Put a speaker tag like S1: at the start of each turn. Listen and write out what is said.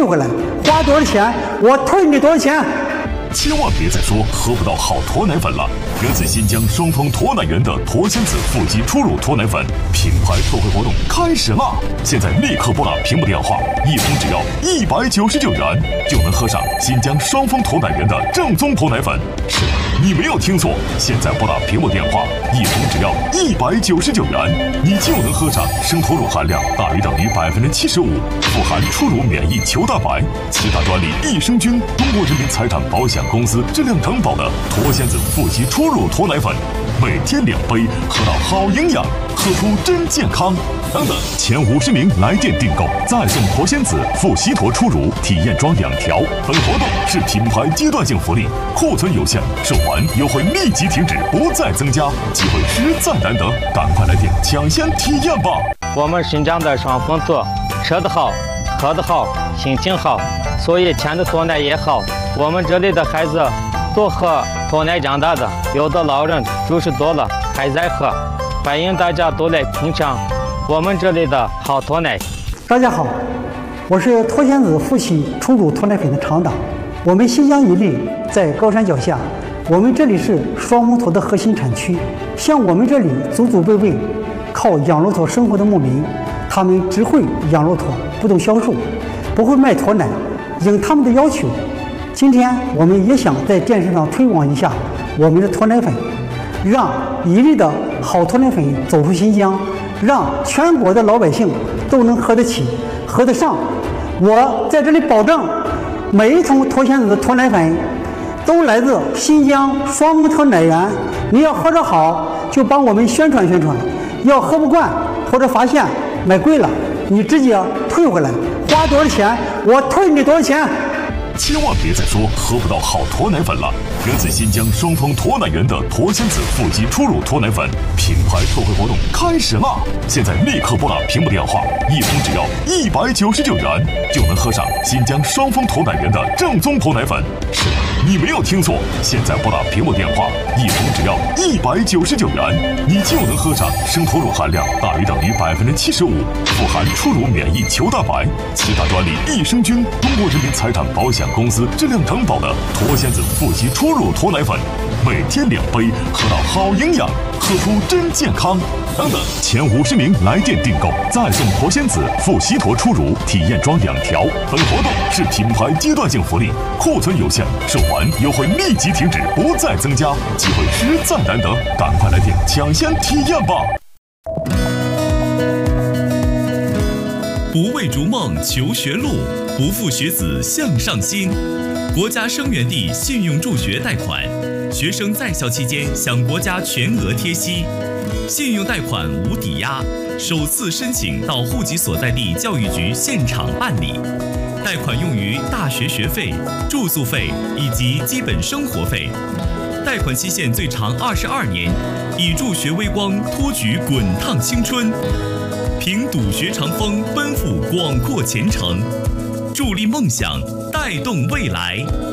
S1: 退回来，花多少钱我退你多少钱。
S2: 千万别再说喝不到好驼奶粉了！源自新疆双峰驼奶园的驼仙子腹肌初乳驼奶粉品牌特惠活动开始啦！现在立刻拨打屏幕电话，一封只要199元，就能喝上新疆双峰驼奶园的正宗驼奶粉。是的，你没有听错，现在拨打屏幕电话，一封只要199元，你就能喝上生驼乳含量大于等于75%，富含初乳免疫球蛋白、7大专利益生菌，中国人民财产保险公司质量承保的驼仙子腹肌初乳驼奶粉，每天2杯，喝到好营养，喝出真健康。等等，前50名来电订购，再送驼仙子腹西驼初乳体验装2条。本活动是品牌阶段性福利，库存有限，售完优惠立即停止，不再增加，机会实在难得，赶快来电抢先体验吧！
S3: 我们新疆的双峰驼，吃得好，喝得好，心情好，所以甜的驼奶也好。我们这里的孩子都喝驼奶长大的，有的老人60多了还在喝，欢迎大家都来品尝我们这里的好驼奶。
S1: 大家好，我是驼仙子腹肌初乳驼奶粉的厂长。我们新疆伊犁在高山脚下，我们这里是双峰驼的核心产区。像我们这里祖祖辈辈靠养骆驼生活的牧民，他们只会养骆驼，不懂销售，不会卖驼奶。应他们的要求，今天我们也想在电视上推广一下我们的驼奶粉，让伊犁的好驼奶粉走出新疆，让全国的老百姓都能喝得起、喝得上。我在这里保证，每一桶驼仙子的驼奶粉都来自新疆双峰驼奶园。你要喝着好，就帮我们宣传宣传；要喝不惯或者发现买贵了，你直接退回来，花多少钱我退你多少钱。
S2: 千万别再说喝不到好驼奶粉了！源自新疆双峰驼奶园的驼仙子腹肌初乳驼奶粉品牌特惠活动开始啦！现在立刻拨打屏幕电话，一封只要199元，就能喝上新疆双峰驼奶园的正宗驼奶粉。是的，你没有听错，现在拨打屏幕电话，一封只要199元，你就能喝上生驼乳含量大于等于75%，富含初乳免疫球蛋白、7大专利益生菌，中国人民财产保险公司质量承保的驼仙子腹肌初乳驼奶粉，每天2杯，喝到好营养，喝出真健康。等等，前50名来电订购，再送驼仙子腹西驼初乳体验装2条。本活动是品牌阶段性福利，库存有限，售完优惠立即停止，不再增加，机会实在难得，赶快来电抢先体验吧！
S4: 不为逐梦求学路，不负学子向上心。国家生源地信用助学贷款，学生在校期间享国家全额贴息，信用贷款无抵押，首次申请到户籍所在地教育局现场办理。贷款用于大学学费、住宿费以及基本生活费。贷款期限最长22年，以助学微光托举滚烫青春，凭笃学长风奔赴广阔前程，助力梦想，带动未来。